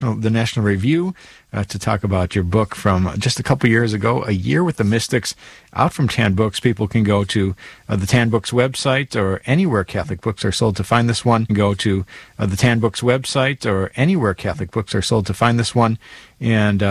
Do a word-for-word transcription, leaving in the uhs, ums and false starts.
the National Review uh, to talk about your book from just a couple years ago, A Year with the Mystics, out from Tan Books. People can go to uh, the Tan Books website or anywhere Catholic books are sold to find this one. Go to uh, the Tan Books website or anywhere Catholic books are sold to find this one. And uh,